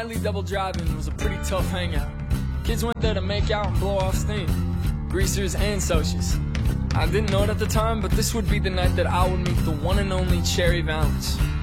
nightly double drive-in was a pretty tough hangout. Kids went there to make out and blow off steam. Greasers and socias. I didn't know it at the time, but this would be the night that I would meet the one and only Cherry Valance.